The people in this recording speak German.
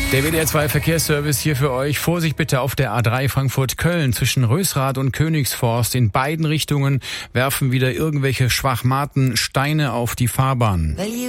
Der WDR 2 Verkehrsservice hier für euch. Vorsicht bitte auf der A3 Frankfurt-Köln zwischen Rösrath und Königsforst. In beiden Richtungen werfen wieder irgendwelche Schwachmaten Steine auf die Fahrbahn.